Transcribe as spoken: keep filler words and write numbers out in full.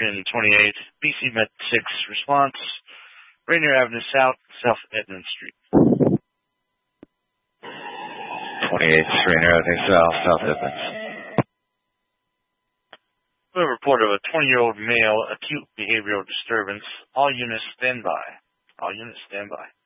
Station twenty-eight, B C Met six, response, Rainier Avenue South, South Edmund Street. twenty-eight, Rainier Avenue South, South Edmund. We have a report of a twenty-year-old male, acute behavioral disturbance. All units stand by. All units stand by.